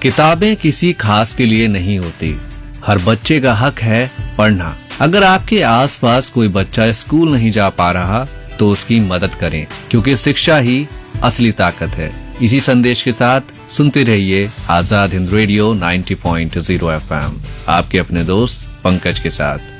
किताबें किसी खास के लिए नहीं होती, हर बच्चे का हक है पढ़ना। अगर आपके आसपास कोई बच्चा स्कूल नहीं जा पा रहा तो उसकी मदद करें, क्योंकि शिक्षा ही असली ताकत है। इसी संदेश के साथ सुनते रहिए आजाद हिंद रेडियो 90.0 FM, आपके अपने दोस्त पंकज के साथ।